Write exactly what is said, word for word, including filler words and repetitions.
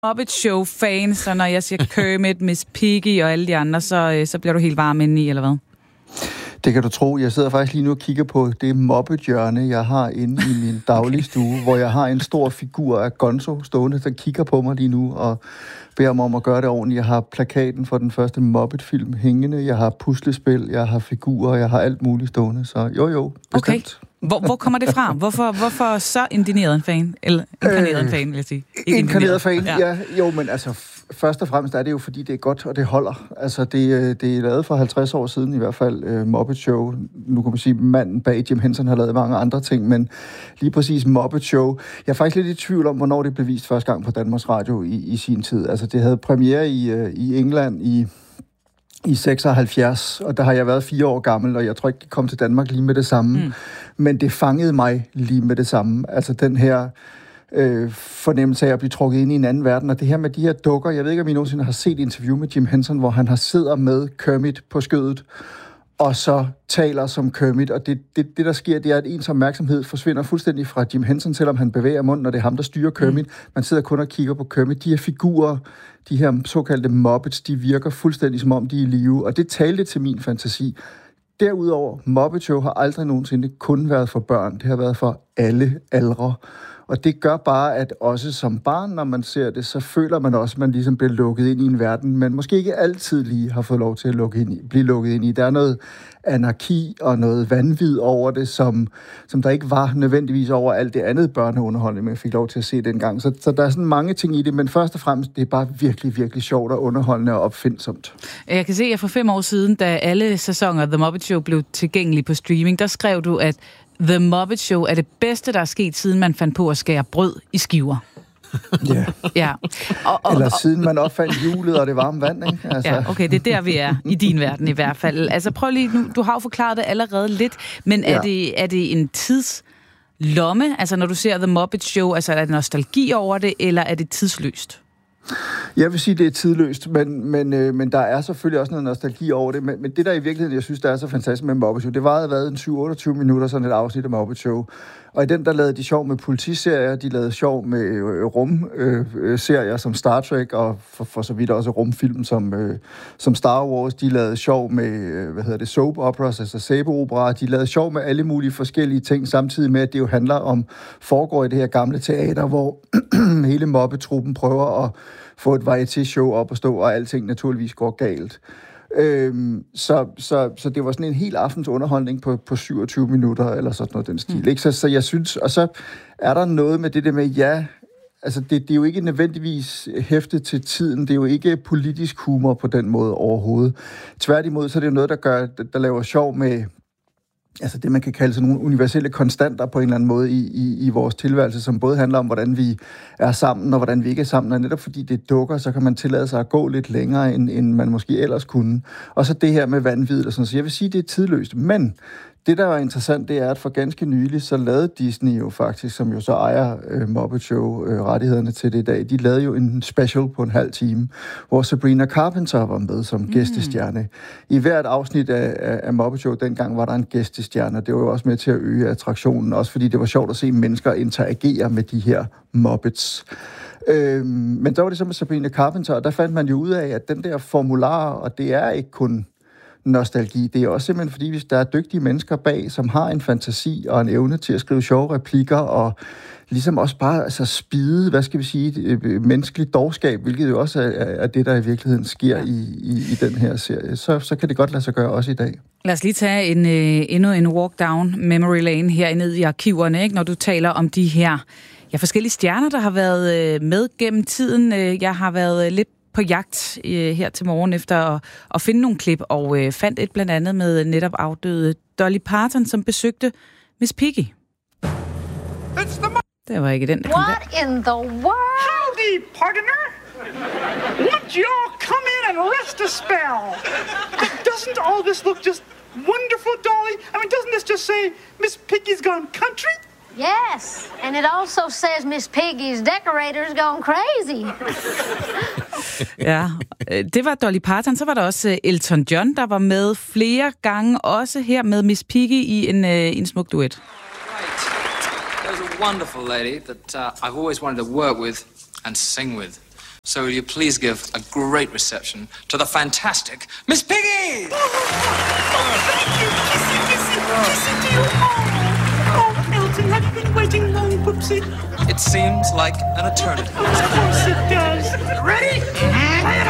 Muppet Show-fan, så når jeg siger Kermit, Miss Piggy og alle de andre, så, så bliver du helt varm inde i, eller hvad? Det kan du tro. Jeg sidder faktisk lige nu og kigger på det Muppet-hjørne, jeg har inde i min daglige stue, okay. hvor jeg har en stor figur af Gonzo stående, der kigger på mig lige nu og beder mig om at gøre det ordentligt. Jeg har plakaten for den første Muppet-film hængende, jeg har puslespil, jeg har figurer, jeg har alt muligt stående, så jo jo, bestemt. Okay. Hvor, hvor kommer det fra? Hvorfor, hvorfor så indineret en fan? Eller inkarneret øh, en fan, vil jeg sige. Ikke inkarneret fan, ja. ja. Jo, men altså, først og fremmest er det jo, fordi det er godt, og det holder. Altså, det, det er lavet for halvtreds år siden i hvert fald, uh, Muppet Show. Nu kan man sige, manden bag Jim Henson har lavet mange andre ting, men lige præcis Muppet Show. Jeg er faktisk lidt i tvivl om, hvornår det blev vist første gang på Danmarks Radio i, i sin tid. Altså, det havde premiere i, uh, i England i... i seksoghalvfjerds, og der har jeg været fire år gammel, og jeg tror ikke, det kom til Danmark lige med det samme. Mm. Men det fangede mig lige med det samme. Altså den her øh, fornemmelse af at blive trukket ind i en anden verden, og det her med de her dukker, jeg ved ikke, om I nogensinde har set et interview med Jim Henson, hvor han har sidder med Kermit på skødet, og så taler som Kermit, og det, det, det der sker, det er, at ens opmærksomhed forsvinder fuldstændig fra Jim Henson, selvom han bevæger munden, og det er ham, der styrer Kermit. Mm. Man sidder kun og kigger på Kermit. De her figurer, de her såkaldte Muppets, de virker fuldstændig som om, de er i live, og det talte til min fantasi. Derudover, Muppet Show har aldrig nogensinde kun været for børn. Det har været for alle aldre. Og det gør bare, at også som barn, når man ser det, så føler man også, at man ligesom bliver lukket ind i en verden, man måske ikke altid lige har fået lov til at lukke ind i, blive lukket ind i. Der er noget anarki og noget vanvid over det, som, som der ikke var nødvendigvis over alt det andet børneunderholdning, man fik lov til at se dengang. Så, så der er sådan mange ting i det, men først og fremmest, det er bare virkelig, virkelig sjovt og underholdende og opfindsomt. Jeg kan se, at for fem år siden, da alle sæsoner af The Muppet Show blev tilgængelige på streaming, der skrev du, at The Muppet Show er det bedste, der er sket, siden man fandt på at skære brød i skiver. Ja. ja. Og, og, Eller siden man opfandt hjulet og det varme vand, ikke? Altså. Ja, okay, det er der, vi er i din verden i hvert fald. Altså prøv lige nu, du har jo forklaret det allerede lidt, men er, ja. det, er det en tidslomme? Altså når du ser The Muppet Show, altså er det nostalgi over det, eller er det tidsløst? Jeg vil sige, det er tidløst, men, men, øh, men der er selvfølgelig også noget nostalgi over det. Men, men det, der i virkeligheden, jeg synes, der er så fantastisk med Muppet Show, det var været en syv otteogtyve minutter, sådan et afsnit af Muppet Show. Og i den, der lavede de sjov med politiserier, de lavede sjov med øh, rumserier øh, som Star Trek, og for, for så vidt også rumfilm som, øh, som Star Wars. De lavede sjov med, øh, hvad hedder det, soap operas, altså sæbeopera. De lavede sjov med alle mulige forskellige ting, samtidig med, at det jo handler om, foregår i det her gamle teater, hvor hele Muppet-truppen prøver at få et varieté-show op at stå, og alting naturligvis går galt. Øhm, så, så, så det var sådan en hel aftens underholdning på, på syvogtyve minutter, eller sådan noget den stil. Mm. Ikke? Så, så jeg synes, og så er der noget med det der med, ja, altså det, det er jo ikke nødvendigvis hæftet til tiden, det er jo ikke politisk humor på den måde overhovedet. Tværtimod, så er det jo noget, der gør, der laver sjov med, altså det, man kan kalde sådan nogle universelle konstanter på en eller anden måde i, i, i vores tilværelse, som både handler om, hvordan vi er sammen, og hvordan vi ikke er sammen. Og netop fordi det dukker, så kan man tillade sig at gå lidt længere, end, end man måske ellers kunne. Og så det her med vanvid og sådan. Så jeg vil sige, det er tidløst. Men det, der er interessant, det er, at for ganske nylig, så lavede Disney jo faktisk, som jo så ejer øh, Muppet Show-rettighederne øh, til det i dag, de lavede jo en special på en halv time, hvor Sabrina Carpenter var med som mm. gæstestjerne. I hvert afsnit af, af, af Muppet Show, dengang var der en gæstestjerne, og det var jo også med til at øge attraktionen, også fordi det var sjovt at se mennesker interagere med de her Muppets. Øhm, men der var det så med Sabrina Carpenter, og der fandt man jo ud af, at den der formular, og det er ikke kun nostalgi. Det er også simpelthen fordi, hvis der er dygtige mennesker bag, som har en fantasi og en evne til at skrive sjove replikker, og ligesom også bare altså, spide, hvad skal vi sige, menneskeligt dårskab, hvilket jo også er, er det, der i virkeligheden sker ja. i, i, i den her serie, så, så kan det godt lade sig gøre også i dag. Lad os lige tage en, øh, endnu en walk down memory lane her ned i arkiverne, ikke? Når du taler om de her ja, forskellige stjerner, der har været øh, med gennem tiden. Jeg har været øh, lidt på jagt øh, her til morgen efter at, at finde nogle klip, og øh, fandt et blandt andet med netop afdøde Dolly Parton, som besøgte Miss Piggy. Det var ikke den, der kom What der. In the world? Howdy, partner! Won't you all come in and rest a spell? Doesn't all this look just wonderful, Dolly? I mean, doesn't this just say Miss Piggy's gone country? Yes, and it also says Miss Piggy's decorators gone crazy. Ja, det var Dolly Parton. Så var der også Elton John, der var med flere gange, også her med Miss Piggy i en, en smuk duet. There's a wonderful lady that uh, I've always wanted to work with and sing with. So will you please give a great reception to the fantastic Miss Piggy? Oh, thank you. Kissy, kissy, kissy to you. Oh, oh, Elton, have you been waiting long, Poopsie? It seems like an eternity. Of course it does. Ready? Play it